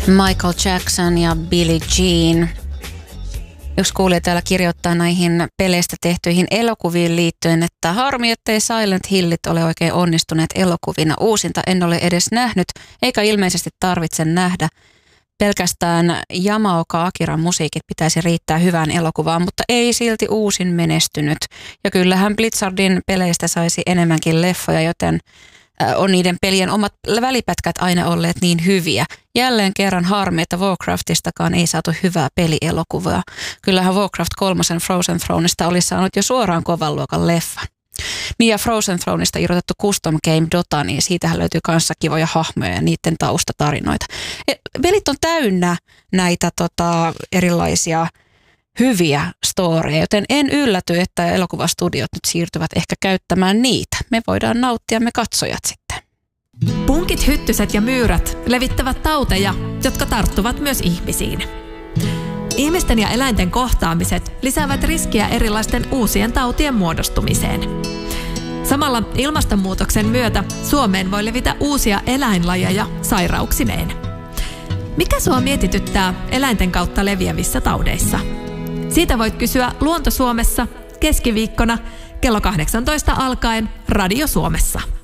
Michael Jackson ja Billie Jean. Yksi kuulija täällä kirjoittaa näihin peleistä tehtyihin elokuviin liittyen, että harmi, ettei Silent Hillit ole oikein onnistuneet elokuvina. Uusinta en ole edes nähnyt, eikä ilmeisesti tarvitse nähdä. Pelkästään Yamaoka Akiran musiikit pitäisi riittää hyvään elokuvaan, mutta ei silti uusin menestynyt. Ja kyllähän Blizzardin peleistä saisi enemmänkin leffoja, joten on niiden pelien omat välipätkät aina olleet niin hyviä. Jälleen kerran harmi, että Warcraftistakaan ei saatu hyvää pelielokuvaa. Kyllähän Warcraft 3 Frozen Throneista olisi saanut jo suoraan kovan luokan leffan. Niin ja Frozen Throneista irrotettu custom game Dota, niin siitähän löytyy kanssa kivoja hahmoja ja niiden taustatarinoita. Pelit on täynnä näitä erilaisia hyviä storeja, joten en ylläty, että elokuvastudiot nyt siirtyvät ehkä käyttämään niitä. Me voidaan nauttia, me katsojat sitten. Punkit, hyttyset ja myyrät levittävät tauteja, jotka tarttuvat myös ihmisiin. Ihmisten ja eläinten kohtaamiset lisäävät riskiä erilaisten uusien tautien muodostumiseen. Samalla ilmastonmuutoksen myötä Suomeen voi levitä uusia eläinlajeja sairauksineen. Mikä sua mietityttää eläinten kautta leviävissä taudeissa? Siitä voit kysyä Luonto Suomessa keskiviikkona kello 18 alkaen Radio Suomessa.